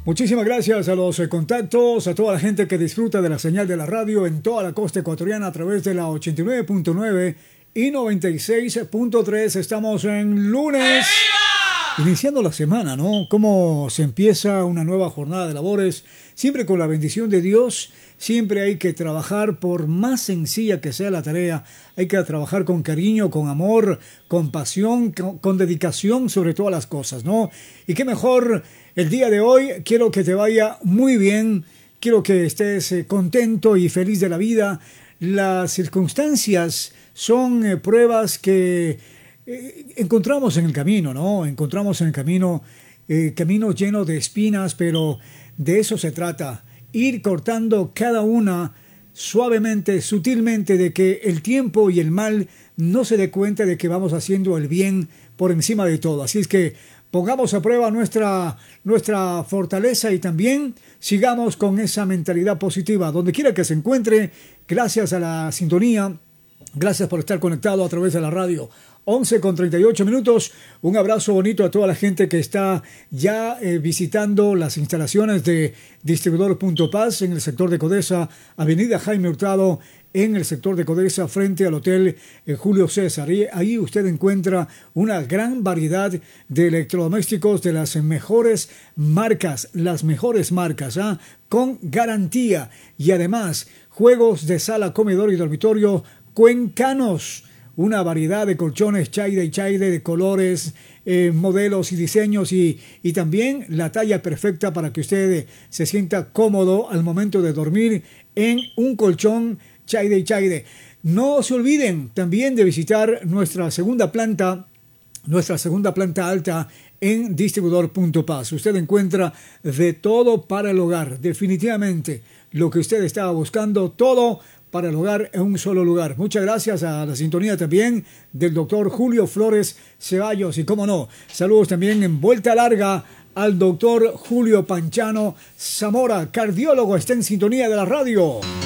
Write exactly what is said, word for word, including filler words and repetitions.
Muchísimas gracias a los eh, contactos, a toda la gente que disfruta de la señal de la radio en toda la costa ecuatoriana a través de la ochenta y nueve punto nueve y noventa y seis punto tres. Estamos en lunes, iniciando la semana, ¿no? Cómo se empieza una nueva jornada de labores, siempre con la bendición de Dios. Siempre hay que trabajar, por más sencilla que sea la tarea, hay que trabajar con cariño, con amor, con pasión, con, con dedicación sobre todas las cosas, ¿no? Y qué mejor el día de hoy. Quiero que te vaya muy bien, quiero que estés eh, contento y feliz de la vida. Las circunstancias son eh, pruebas que eh, encontramos en el camino, ¿no? Encontramos en el camino, eh, camino lleno de espinas, pero de eso se trata. Ir cortando cada una suavemente, sutilmente, de que el tiempo y el mal no se dé cuenta de que vamos haciendo el bien por encima de todo. Así es que pongamos a prueba nuestra, nuestra fortaleza y también sigamos con esa mentalidad positiva. Donde quiera que se encuentre, gracias a la sintonía, gracias por estar conectado a través de la radio. once con treinta y ocho minutos. Un abrazo bonito a toda la gente que está ya eh, visitando las instalaciones de Distribuidor Punto Paz en el sector de Codesa, Avenida Jaime Hurtado, en el sector de Codesa, frente al Hotel eh, Julio César. Y ahí usted encuentra una gran variedad de electrodomésticos de las mejores marcas, las mejores marcas, ¿ah? Con garantía. Y además, juegos de sala, comedor y dormitorio cuencanos. Una variedad de colchones Chaide y Chaide de colores, eh, modelos y diseños y, y también la talla perfecta para que usted se sienta cómodo al momento de dormir en un colchón Chaide y Chaide. No se olviden también de visitar nuestra segunda planta, nuestra segunda planta alta en Distribuidor Punto Paz. Usted encuentra de todo para el hogar, definitivamente lo que usted estaba buscando, todo para el hogar en un solo lugar. Muchas gracias a la sintonía también del doctor Julio Flores Ceballos. Y cómo no, saludos también en vuelta larga al doctor Julio Panchano Zamora, cardiólogo, está en sintonía de la radio.